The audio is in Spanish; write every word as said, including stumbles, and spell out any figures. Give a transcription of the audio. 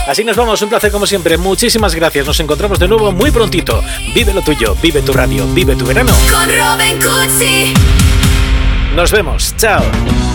Así nos vamos, un placer como siempre. Muchísimas gracias. Nos encontramos de nuevo muy prontito. Vive lo tuyo, vive tu radio, vive tu verano. Con Robin Cootsy. Nos vemos. Chao.